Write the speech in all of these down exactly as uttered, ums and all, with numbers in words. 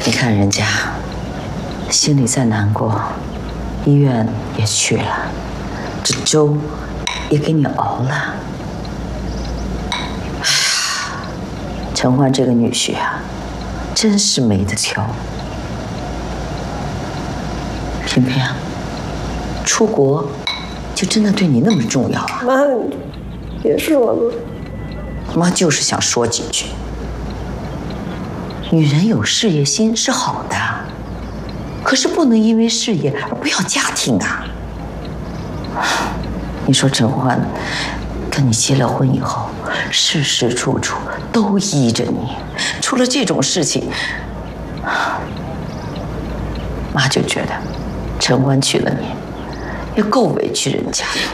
你看人家心里再难过，医院也去了，这粥也给你熬了。哎呀，陈欢这个女婿啊，真是没得挑。萍萍，出国就真的对你那么重要啊？ 妈，别说了。 妈就是想说几句。女人有事业心是好的，可是不能因为事业而不要家庭啊。你说陈欢跟你结了婚以后，事事处处都依着你，出了这种事情，妈就觉得陈欢娶了你也够委屈人家的。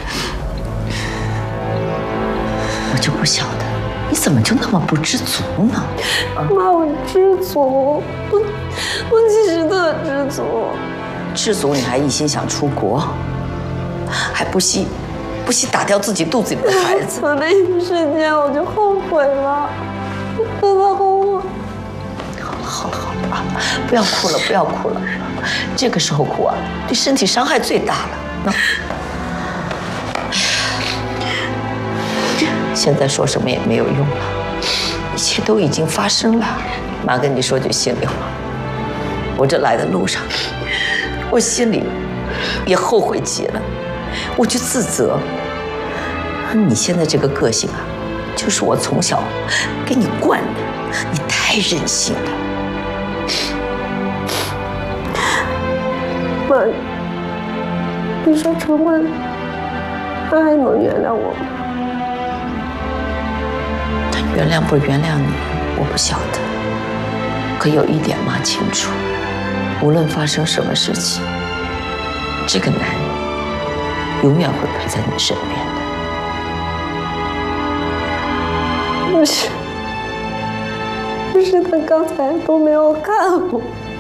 我就不晓得你怎么就那么不知足呢？ 妈，我知足，我我其实特知足。 知足你还一心想出国，还不惜不惜打掉自己肚子里的孩子。 我那一瞬间我就后悔了，我真的后悔。 好了好了啊，不要哭了不要哭了，这个时候哭啊，对身体伤害最大了。那现在说什么也没有用了，一切都已经发生了。妈跟你说句心里话，我这来的路上，我心里也后悔极了，我就自责。你现在这个个性啊，就是我从小给你惯的，你太任性了。 妈，你说陈欢，他还能原谅我吗？ 他原谅不原谅你，我不晓得。可有一点妈清楚，无论发生什么事情，这个男人永远会陪在你身边的。 不是，不是他刚才都没有看我。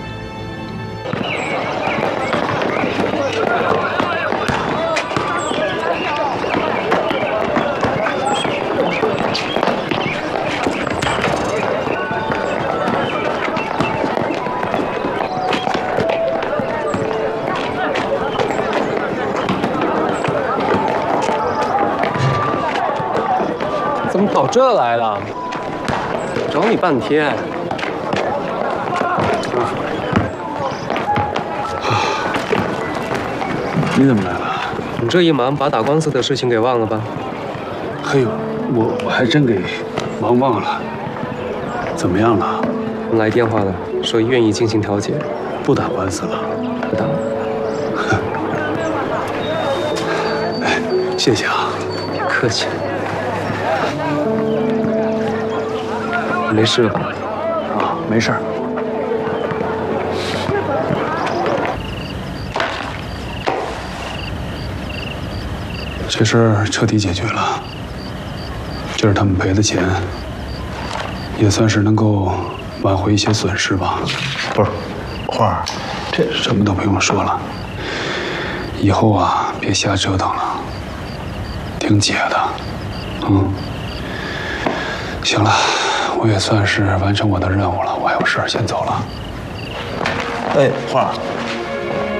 怎么跑这来了？找你半天。 你怎么来了？ 你这一忙，把打官司的事情给忘了吧？ 嘿呦，我我还真给忙忘了。怎么样了？ 来电话了，说愿意进行调解， 不打官司了？ 不打。 哎，谢谢啊。 别客气。没事吧？ 啊，没事。这事儿彻底解决了，这是他们赔的钱，也算是能够挽回一些损失吧。不是，花儿，这什么都不用说了，以后啊别瞎折腾了，听姐的，嗯。行了，我也算是完成我的任务了，我还有事儿先走了。 哎，花儿。